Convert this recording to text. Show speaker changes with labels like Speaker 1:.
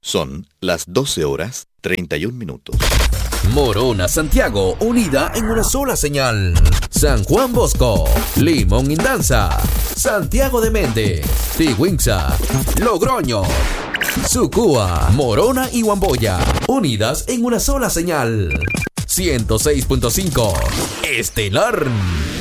Speaker 1: Son las 12:31.
Speaker 2: Morona, Santiago, unida en una sola señal. San Juan Bosco, Limón Indanza, Santiago de Mende, Tigüinza, Logroño, Sucúa, Morona y Huamboya, unidas en una sola señal. 106.5 Estelar.